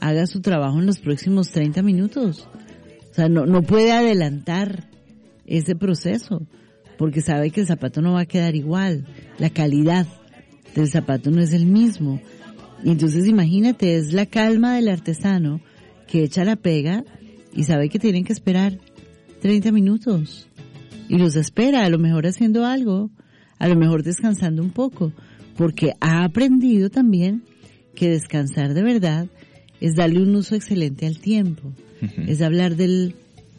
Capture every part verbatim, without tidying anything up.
haga su trabajo en los próximos treinta minutos. O sea, no, no puede adelantar ese proceso, porque sabe que el zapato no va a quedar igual. La calidad del zapato no es el mismo. Y entonces imagínate, es la calma del artesano que echa la pega y sabe que tienen que esperar treinta minutos. Y los espera, a lo mejor haciendo algo, a lo mejor descansando un poco, porque ha aprendido también que descansar de verdad es darle un uso excelente al tiempo. Uh-huh. Es hablar del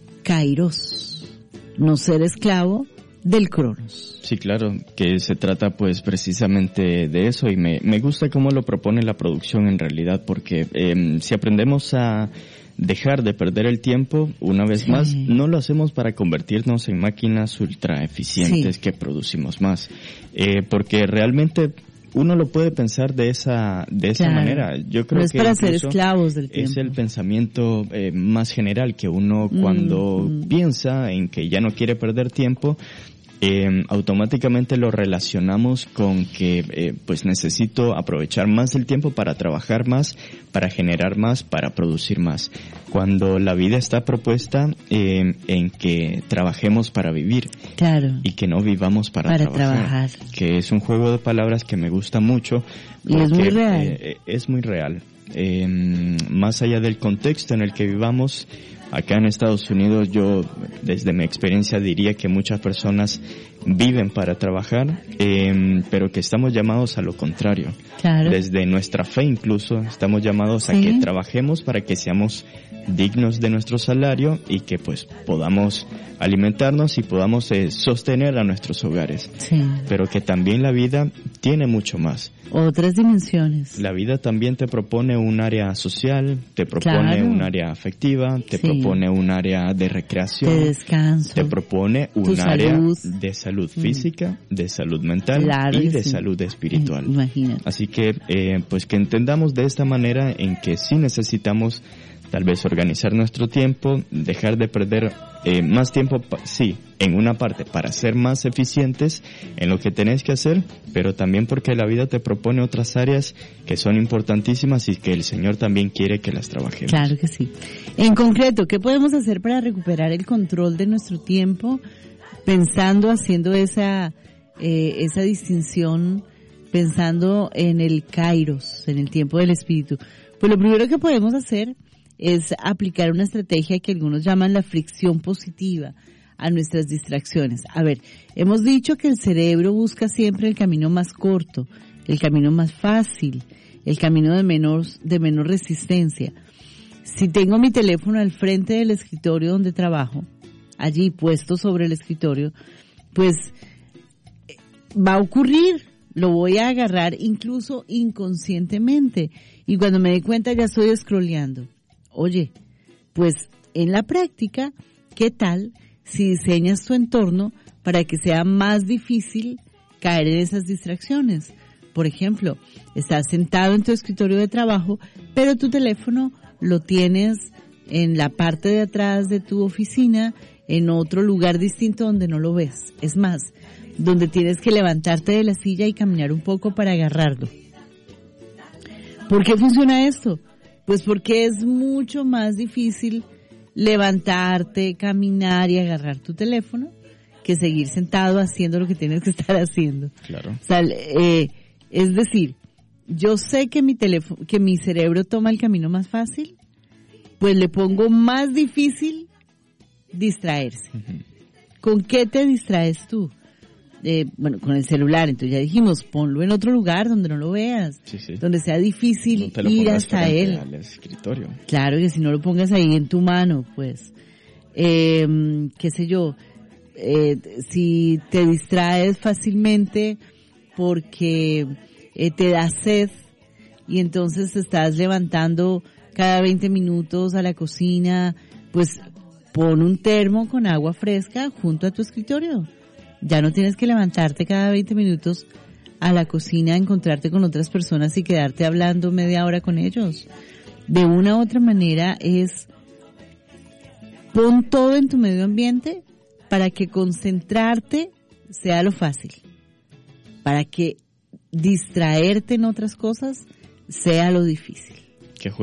kairos, no ser esclavo del cronos. Sí, claro, que se trata pues precisamente de eso, y me, me gusta cómo lo propone la producción en realidad, porque eh, si aprendemos a dejar de perder el tiempo, una vez sí. más, no lo hacemos para convertirnos en máquinas ultra eficientes sí. que producimos más, eh, porque realmente uno lo puede pensar de esa de esa claro. manera. Yo creo no es que para ser esclavos del tiempo. Es el pensamiento eh, más general, que uno cuando mm. piensa en que ya no quiere perder tiempo, Eh, automáticamente lo relacionamos con que eh, pues necesito aprovechar más el tiempo para trabajar más, para generar más, para producir más, cuando la vida está propuesta eh, en que trabajemos para vivir, claro, y que no vivamos para, para trabajar, trabajar, que es un juego de palabras que me gusta mucho y es muy real, eh, es muy real, eh, más allá del contexto en el que vivamos. Acá en Estados Unidos, yo desde mi experiencia diría que muchas personas viven para trabajar, eh, pero que estamos llamados a lo contrario. Claro. Desde nuestra fe incluso estamos llamados sí. a que trabajemos para que seamos dignos de nuestro salario y que pues podamos alimentarnos y podamos eh, sostener a nuestros hogares. Sí. Pero que también la vida tiene mucho más. Otras dimensiones. La vida también te propone un área social, te propone claro. un área afectiva, te sí. propone un área de recreación, de descanso, te propone un tu área salud. de salud física, mm. de salud mental claro y de sí. salud espiritual. Imagínate. Así que, eh, pues que entendamos de esta manera en que sí necesitamos tal vez organizar nuestro tiempo, dejar de perder eh, más tiempo, pa- sí, en una parte para ser más eficientes en lo que tenés que hacer, pero también porque la vida te propone otras áreas que son importantísimas y que el Señor también quiere que las trabajemos. Claro que sí. En concreto, ¿qué podemos hacer para recuperar el control de nuestro tiempo? Pensando, haciendo esa eh, esa distinción, pensando en el kairos, en el tiempo del espíritu. Pues lo primero que podemos hacer es aplicar una estrategia que algunos llaman la fricción positiva a nuestras distracciones. A ver, hemos dicho que el cerebro busca siempre el camino más corto, el camino más fácil, el camino de menor, de menor resistencia. Si tengo mi teléfono al frente del escritorio donde trabajo, allí puesto sobre el escritorio, pues va a ocurrir, lo voy a agarrar incluso inconscientemente, y cuando me dé cuenta ya estoy scrolleando. Oye, pues en la práctica, ¿qué tal si diseñas tu entorno para que sea más difícil caer en esas distracciones? Por ejemplo, estás sentado en tu escritorio de trabajo, pero tu teléfono lo tienes en la parte de atrás de tu oficina, en otro lugar distinto donde no lo ves. Es más, donde tienes que levantarte de la silla y caminar un poco para agarrarlo. ¿Por qué funciona esto? Pues porque es mucho más difícil levantarte, caminar y agarrar tu teléfono que seguir sentado haciendo lo que tienes que estar haciendo. Claro. O sea, eh, es decir, yo sé que mi teléfono, que mi cerebro toma el camino más fácil, pues le pongo más difícil distraerse. Uh-huh. ¿Con qué te distraes tú? Eh, bueno, con el celular, entonces ya dijimos, ponlo en otro lugar donde no lo veas, sí, sí. donde sea difícil no ir hasta él. Al escritorio. Claro, que si no lo pongas ahí en tu mano, pues, eh, qué sé yo, eh, si te distraes fácilmente porque eh, te da sed y entonces te estás levantando cada veinte minutos a la cocina, pues pon un termo con agua fresca junto a tu escritorio. Ya no tienes que levantarte cada veinte minutos a la cocina, encontrarte con otras personas y quedarte hablando media hora con ellos. De una u otra manera es, pon todo en tu medio ambiente para que concentrarte sea lo fácil, para que distraerte en otras cosas sea lo difícil.